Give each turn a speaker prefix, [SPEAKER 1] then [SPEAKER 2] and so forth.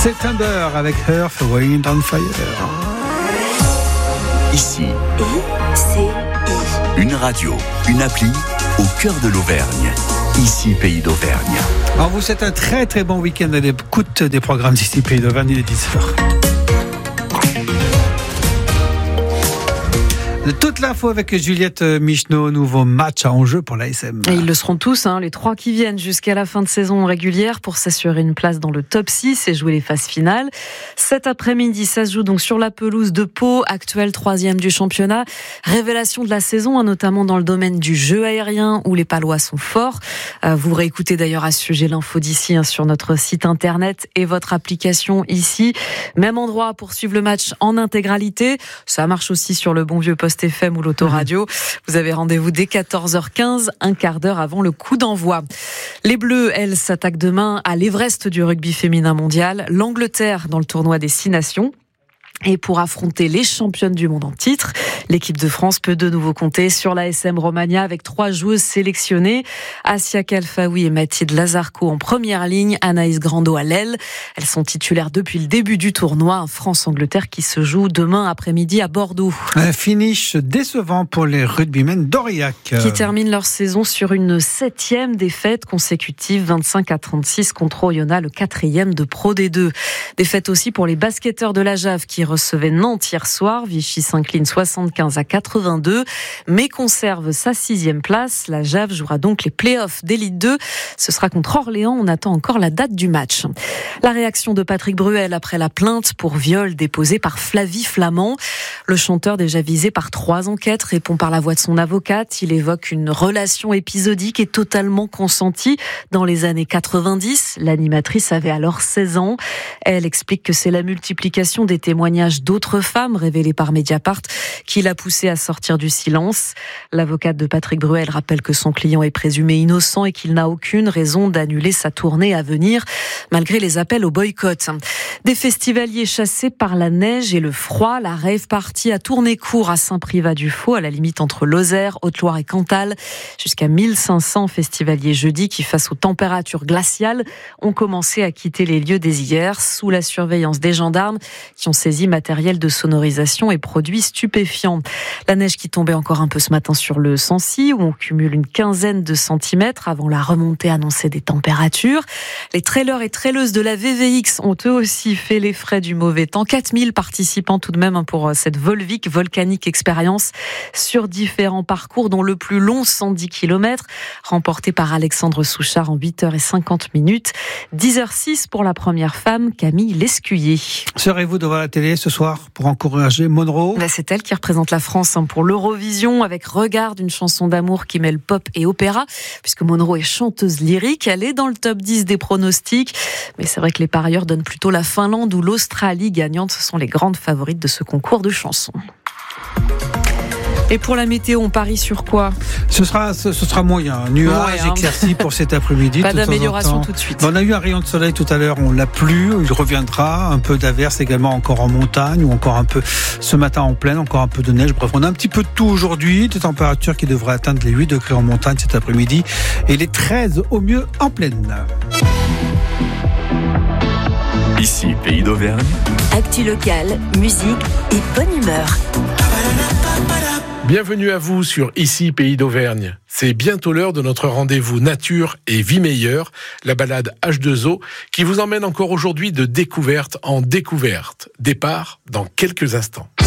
[SPEAKER 1] C'est Thunder avec Earth, Wind and Fire.
[SPEAKER 2] Ici, une radio, une appli au cœur de l'Auvergne. Ici, Pays d'Auvergne.
[SPEAKER 1] Alors vous souhaite un très très bon week-end à l'écoute des programmes d'ici Pays d'Auvergne, il est 10h. Toute l'info avec Juliette Micheneau, nouveau match à enjeu pour l'ASM.
[SPEAKER 3] Et ils le seront tous, les 3 qui viennent jusqu'à la fin de saison régulière pour s'assurer une place dans le top 6 et jouer les phases finales. Cet après-midi, ça se joue donc sur la pelouse de Pau, actuelle 3e du championnat. Révélation de la saison, notamment dans le domaine du jeu aérien où les Palois sont forts. Vous réécoutez d'ailleurs à ce sujet l'info d'ici sur notre site internet et votre application ici. Même endroit pour suivre le match en intégralité. Ça marche aussi sur le bon vieux poste FM ou l'autoradio. Vous avez rendez-vous dès 14h15, un quart d'heure avant le coup d'envoi. Les Bleus, elles, s'attaquent demain à l'Everest du rugby féminin mondial. L'Angleterre dans le tournoi des 6 nations. Et pour affronter les championnes du monde en titre, l'équipe de France peut de nouveau compter sur l'ASM Romagna avec 3 joueuses sélectionnées. Asia Kalfaoui et Mathilde Lazarco en première ligne, Anaïs Grando à l'aile. Elles sont titulaires depuis le début du tournoi, un France-Angleterre qui se joue demain après-midi à Bordeaux.
[SPEAKER 1] Un finish décevant pour les rugbymen d'Aurillac.
[SPEAKER 3] Qui terminent leur saison sur une 7e défaite consécutive, 25-36 contre Oyonnax, le 4e de Pro D2. Défaite aussi pour les basketteurs de la Jave qui recevait Nantes hier soir. Vichy s'incline 75-82, mais conserve sa 6e place. La Jave jouera donc les playoffs d'Élite 2. Ce sera contre Orléans. On attend encore la date du match. La réaction de Patrick Bruel après la plainte pour viol déposée par Flavie Flamand. Le chanteur, déjà visé par 3 enquêtes, répond par la voix de son avocate. Il évoque une relation épisodique et totalement consentie dans les années 90. L'animatrice avait alors 16 ans. Elle explique que c'est la multiplication des témoignages d'autres femmes révélées par Mediapart qui l'a poussé à sortir du silence. L'avocate de Patrick Bruel rappelle que son client est présumé innocent et qu'il n'a aucune raison d'annuler sa tournée à venir, malgré les appels au boycott. Des festivaliers chassés par la neige et le froid, la rave party a tourné court à Saint-Privat-du-Faux, à la limite entre Lozère, Haute-Loire et Cantal. Jusqu'à 1500 festivaliers jeudi qui, face aux températures glaciales, ont commencé à quitter les lieux dès hier, sous la surveillance des gendarmes qui ont saisi matériel de sonorisation et produits stupéfiants. La neige qui tombait encore un peu ce matin sur le Sancy, où on cumule une 15aine de centimètres avant la remontée annoncée des températures. Les trailers et traileuses de la VVX ont eux aussi fait les frais du mauvais temps. 4000 participants tout de même pour cette Volvic Volcanic Experience sur différents parcours, dont le plus long 110 km, remporté par Alexandre Souchard en 8h50. 10h06 pour la première femme, Camille Lescuyer.
[SPEAKER 1] Serez-vous devant la télé ce soir pour encourager Monroe?
[SPEAKER 3] C'est elle qui représente la France pour l'Eurovision avec Regarde, une chanson d'amour qui mêle pop et opéra, puisque Monroe est chanteuse lyrique. Elle est dans le top 10 des pronostics, mais c'est vrai que les parieurs donnent plutôt la Finlande ou l'Australie gagnante. Ce sont les grandes favorites de ce concours de chansons. Et pour la météo, on parie sur quoi?
[SPEAKER 1] Ce sera moyen. Nuages, éclaircies pour cet après-midi.
[SPEAKER 3] Pas d'amélioration tout de suite.
[SPEAKER 1] On a eu un rayon de soleil tout à l'heure, on l'a plus. Il reviendra. Un peu d'averse également encore en montagne ou encore un peu ce matin en plaine, encore un peu de neige. Bref, on a un petit peu de tout aujourd'hui. Des températures qui devraient atteindre les 8 degrés en montagne cet après-midi et les 13 au mieux en plaine.
[SPEAKER 2] Ici, Pays d'Auvergne.
[SPEAKER 4] Actu locale, musique et bonne humeur.
[SPEAKER 5] Bienvenue à vous sur Ici, Pays d'Auvergne. C'est bientôt l'heure de notre rendez-vous nature et vie meilleure, la balade H2O, qui vous emmène encore aujourd'hui de découverte en découverte. Départ dans quelques instants.